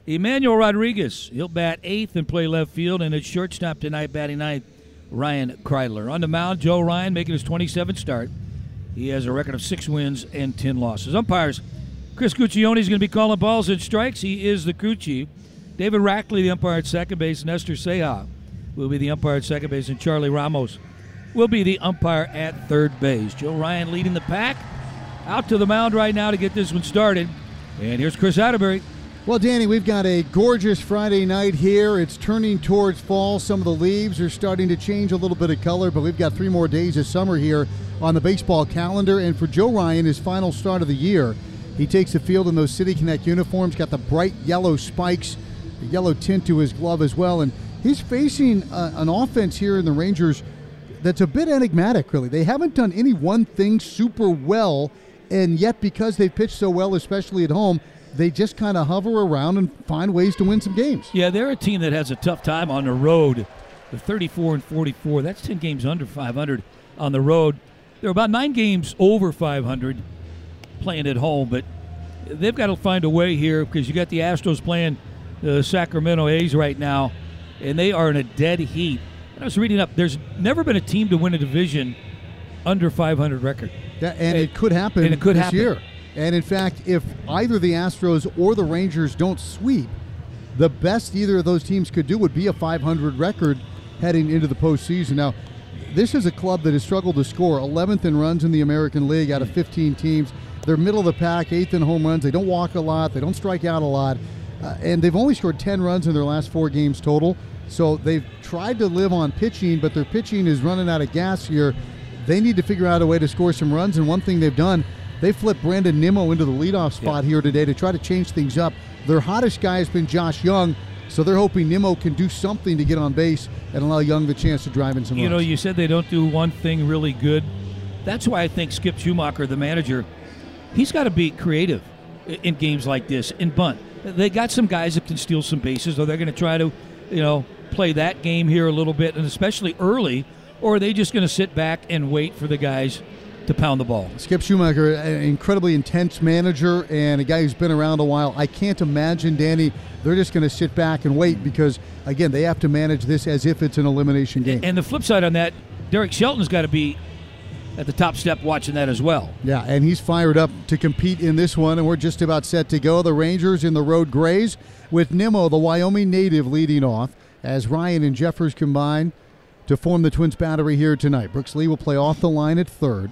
Emmanuel Rodriguez, he'll bat 8th and play left field, and at shortstop tonight, batting 9th, Ryan Kreidler. On the mound, Joe Ryan making his 27th start. He has a record of 6 wins and 10 losses. Umpires, Chris Guccione is going to be calling balls and strikes. He is the crew chief. David Rackley, the umpire at second base. Nestor Ceja will be the umpire at second base, and Charlie Ramos will be the umpire at third base. Joe Ryan leading the pack. Out to the mound right now to get this one started. And here's Chris Atterbury. Well, Danny, we've got a gorgeous Friday night here. It's turning towards fall. Some of the leaves are starting to change a little bit of color, but we've got 3 more days of summer here on the baseball calendar. And for Joe Ryan, his final start of the year, he takes the field in those City Connect uniforms, got the bright yellow spikes, the yellow tint to his glove as well. And he's facing an offense here in the Rangers that's a bit enigmatic, really. They haven't done any one thing super well, and yet because they've pitched so well, especially at home, they just kind of hover around and find ways to win some games. Yeah, they're a team that has a tough time on the road. The 34-44, that's 10 games under 500 on the road. They're about 9 games over 500 playing at home, but they've got to find a way here because you got the Astros playing the Sacramento A's right now, and they are in a dead heat. And I was reading up, there's never been a team to win a division under 500 record. Yeah, and it could happen this year. And in fact, if either the Astros or the Rangers don't sweep, the best either of those teams could do would be a 500 record heading into the postseason. Now, this is a club that has struggled to score 11th in runs in the American League out of 15 teams. They're middle of the pack, 8th in home runs. They don't walk a lot. They don't strike out a lot. And they've only scored 10 runs in their last 4 games total. So they've tried to live on pitching, but their pitching is running out of gas here. They need to figure out a way to score some runs, and one thing they've done, they flipped Brandon Nimmo into the leadoff spot here today to try to change things up. Their hottest guy has been Josh Young, so they're hoping Nimmo can do something to get on base and allow Young the chance to drive in some runs. You know, you said they don't do one thing really good. That's why I think Skip Schumacher, the manager, he's got to be creative in games like this, in bunt. They got some guys that can steal some bases, or they're going to try to, play that game here a little bit, and especially early, or are they just going to sit back and wait for the guys to pound the ball? Skip Schumacher, an incredibly intense manager and a guy who's been around a while. I can't imagine, Danny, they're just going to sit back and wait because, again, they have to manage this as if it's an elimination game. And the flip side on that, Derek Shelton's got to be at the top step watching that as well. Yeah, and he's fired up to compete in this one, and we're just about set to go. The Rangers in the road grays with Nimmo, the Wyoming native, leading off as Ryan and Jeffers combine to form the Twins battery here tonight. Brooks Lee will play off the line at third.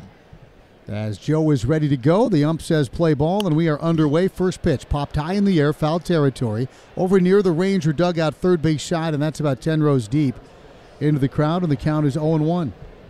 As Joe is ready to go, the ump says play ball, and we are underway. First pitch popped high in the air, foul territory, over near the Ranger dugout third base side, and that's about 10 rows deep into the crowd, and the count is 0-1.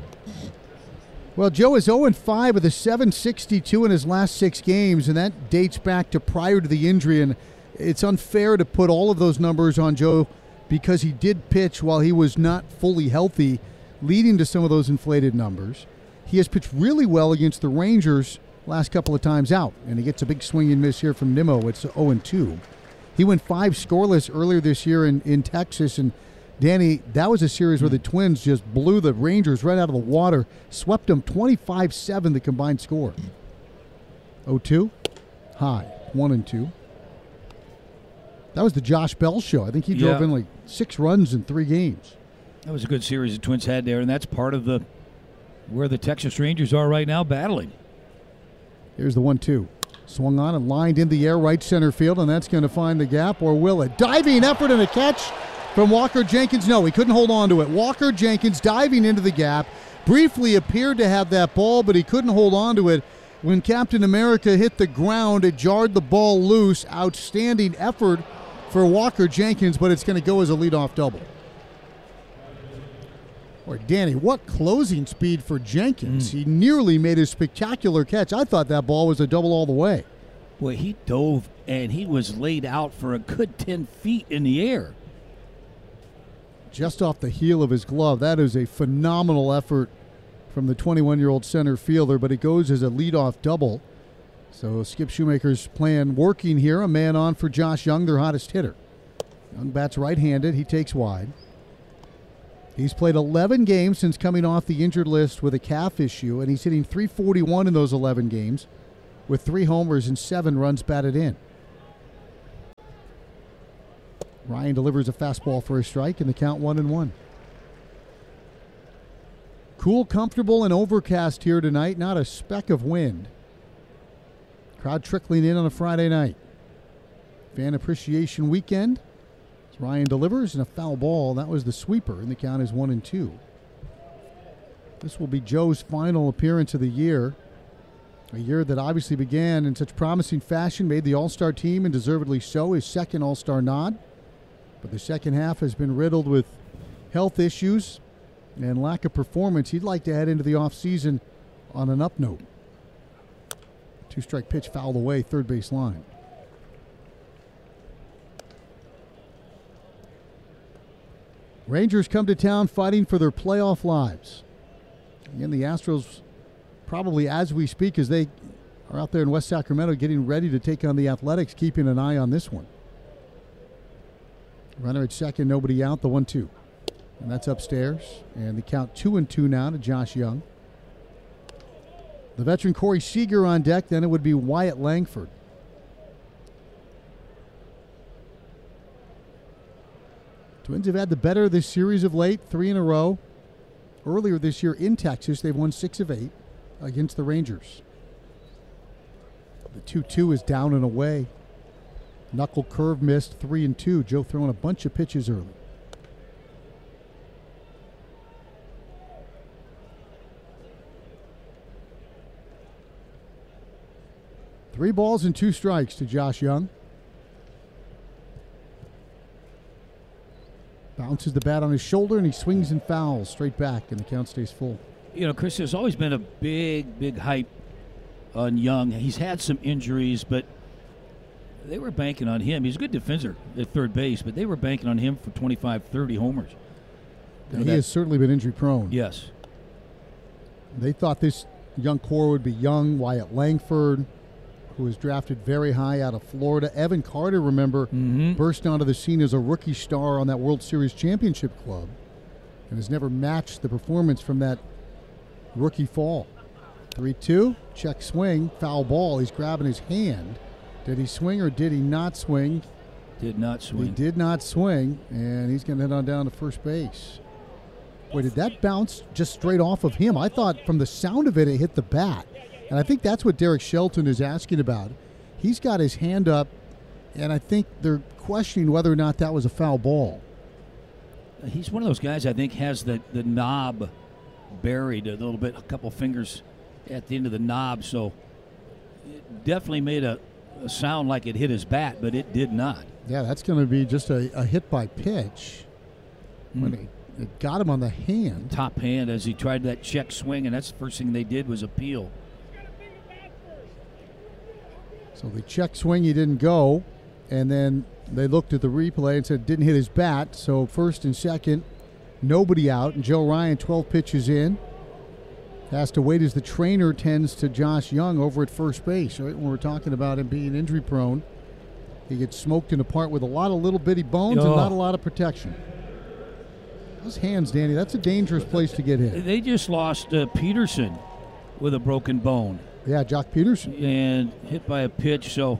Well, Joe is 0-5 with a .762 in his last 6 games, and that dates back to prior to the injury, and it's unfair to put all of those numbers on Joe because he did pitch while he was not fully healthy, leading to some of those inflated numbers. He has pitched really well against the Rangers last couple of times out, and he gets a big swing and miss here from Nimmo. It's 0-2. He went 5 scoreless earlier this year in Texas, and Danny, that was a series where the Twins just blew the Rangers right out of the water, swept them 25-7 the combined score. 0-2, high, 1-2. That was the Josh Bell show. I think he drove in like 6 runs in 3 games. That was a good series the Twins had there, and that's part of where the Texas Rangers are right now battling. Here's the 1-2. Swung on and lined in the air right center field, and that's going to find the gap, or will it? Diving effort and a catch from Walker Jenkins. No, he couldn't hold on to it. Walker Jenkins diving into the gap, briefly appeared to have that ball, but he couldn't hold on to it. When Captain America hit the ground, it jarred the ball loose. Outstanding effort for Walker Jenkins, but it's going to go as a leadoff double. Boy, Danny, what closing speed for Jenkins. He nearly made a spectacular catch. I thought that ball was a double all the way. Boy, he dove, and he was laid out for a good 10 feet in the air. Just off the heel of his glove. That is a phenomenal effort from the 21-year-old center fielder, but it goes as a leadoff double. So Skip Shoemaker's plan working here. A man on for Josh Young, their hottest hitter. Young bats right-handed. He takes wide. He's played 11 games since coming off the injured list with a calf issue, and he's hitting .341 in those 11 games with 3 homers and 7 runs batted in. Ryan delivers a fastball for a strike, and the count 1-1. Cool, comfortable, and overcast here tonight. Not a speck of wind. Crowd trickling in on a Friday night. Fan appreciation weekend. As Ryan delivers and a foul ball. That was the sweeper, and the count is 1-2. This will be Joe's final appearance of the year. A year that obviously began in such promising fashion, made the All-Star team, and deservedly so, his second All-Star nod. But the second half has been riddled with health issues and lack of performance. He'd like to head into the offseason on an up note. Two-strike pitch fouled away, third base line. Rangers come to town fighting for their playoff lives. Again, the Astros, probably as we speak, as they are out there in West Sacramento getting ready to take on the Athletics, keeping an eye on this one. Runner at second, nobody out, the 1-2. And that's upstairs. And the count 2-2 now to Josh Young. The veteran Corey Seager on deck, then it would be Wyatt Langford. Twins have had the better of this series of late, 3 in a row. Earlier this year in Texas, they've won 6 of 8 against the Rangers. The 2-2 is down and away. Knuckle curve missed, 3-2. Joe throwing a bunch of pitches early. Three balls and 2 strikes to Josh Young. Bounces the bat on his shoulder, and he swings and fouls straight back, and the count stays full. You know, Chris, there's always been a big hype on Young. He's had some injuries, but they were banking on him. He's a good defender at third base, but they were banking on him for 25, 30 homers. He has certainly been injury prone. Yes. They thought this young core would be Young, Wyatt Langford, who was drafted very high out of Florida. Evan Carter, remember, burst onto the scene as a rookie star on that World Series championship club and has never matched the performance from that rookie fall. 3-2, check swing, foul ball. He's grabbing his hand. Did he swing or did he not swing? Did not swing. He did not swing, and he's going to head on down to first base. Boy, did that bounce just straight off of him? I thought from the sound of it, it hit the bat. And I think that's what Derek Shelton is asking about. He's got his hand up, and I think they're questioning whether or not that was a foul ball. He's one of those guys I think has the knob buried a little bit, a couple fingers at the end of the knob, so it definitely made a sound like it hit his bat, but it did not. Yeah, that's going to be just a hit by pitch. When it got him on the hand. Top hand as he tried that check swing, and that's the first thing they did was appeal. So the check swing, he didn't go, and then they looked at the replay and said it didn't hit his bat. So first and second, nobody out, and Joe Ryan, 12 pitches in, has to wait as the trainer tends to Josh Young over at first base. Right when we're talking about him being injury prone, he gets smoked in apart with a lot of little bitty bones and not a lot of protection. Those hands, Danny, that's a dangerous place to get hit. They just lost Peterson with a broken bone. Yeah, Jock Peterson. And hit by a pitch, so.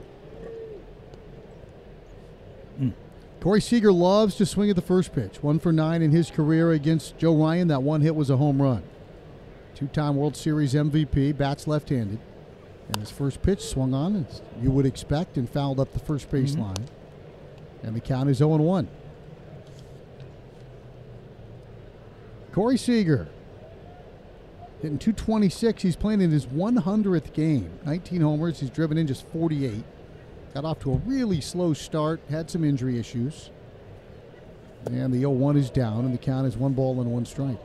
Corey Seager loves to swing at the first pitch. 1 for 9 in his career against Joe Ryan. That one hit was a home run. 2-time World Series MVP, bats left-handed. And his first pitch swung on, as you would expect, and fouled up the first base line. And the count is 0-1. Corey Seager. Hitting .226. He's playing in his 100th game. 19 homers. He's driven in just 48. Got off to a really slow start. Had some injury issues. And the 0-1 is down, and the count is 1 ball and 1 strike.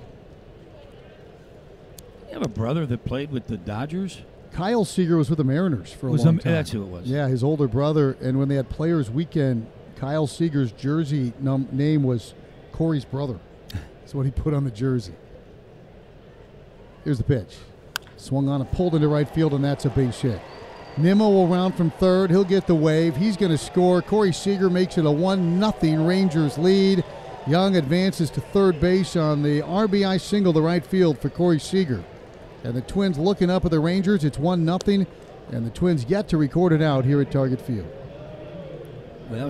You have a brother that played with the Dodgers? Kyle Seager was with the Mariners for a long time. That's who it was. Yeah, his older brother. And when they had Players Weekend, Kyle Seager's jersey name was Corey's brother. That's what he put on the jersey. Here's the pitch. Swung on and pulled into right field, and that's a base hit. Nimmo will round from third. He'll get the wave. He's going to score. Corey Seager makes it a 1-0 Rangers lead. Young advances to third base on the RBI single to right field for Corey Seager. And the Twins looking up at the Rangers. It's 1-0, and the Twins yet to record it out here at Target Field.